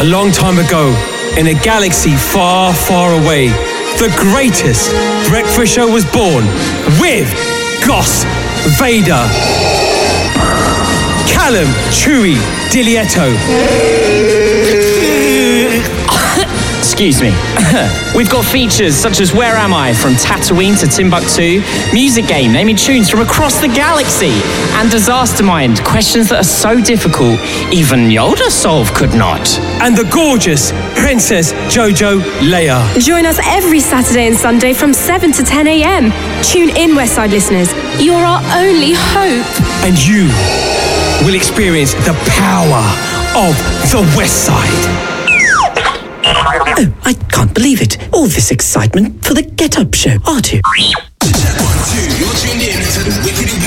A long time ago, in a galaxy far, far away, the greatest breakfast show was born with Goss Vader, Callum Chewy Dilietto. Excuse me. We've got features such as Where Am I from Tatooine to Timbuktu, Music Game naming tunes from across the galaxy, and Disaster Mind, questions that are so difficult even Yoda solve could not. And the gorgeous Princess Jojo Leia. Join us every Saturday and Sunday from 7 to 10 a.m. Tune in, Westside listeners. You're our only hope. And you will experience the power of the West Side. Oh, I can't believe it. All this excitement for the Get Up Show, are you? You're tuned in to the Wicked